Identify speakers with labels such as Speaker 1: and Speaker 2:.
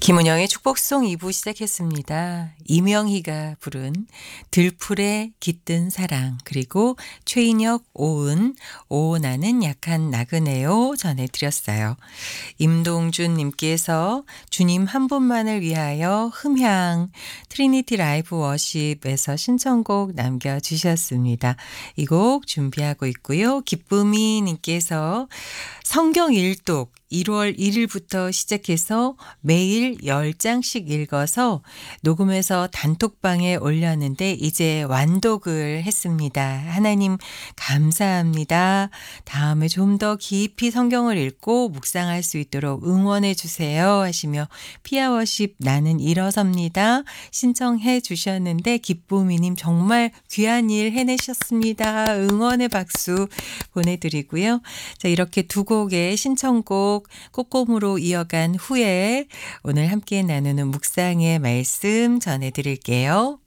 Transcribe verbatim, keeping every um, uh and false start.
Speaker 1: 김은영의 축복송 이 부 시작했습니다. 이명희가 부른 들풀에 깃든 사랑, 그리고 최인혁, 오은, 오 나는 약한 나그네요 전해드렸어요. 임동준 님께서 주님 한 분만을 위하여 흠향 트리니티 라이브 워십에서 신청곡 남겨주셨습니다. 이 곡 준비하고 있고요. 기쁨이 님께서 성경 일독 일월 일일부터 시작해서 매일 열 장씩 읽어서 녹음해서 단톡방에 올렸는데 이제 완독을 했습니다. 하나님 감사합니다. 다음에 좀 더 깊이 성경을 읽고 묵상할 수 있도록 응원해 주세요 하시며 피아워십 나는 일어섭니다 신청해 주셨는데 기쁨이님 정말 귀한 일 해내셨습니다. 응원의 박수 보내드리고요. 자, 이렇게 두 곡의 신청곡 꽃꼼으로 이어간 후에 오늘 함께 나누는 묵상의 말씀 전해드릴게요.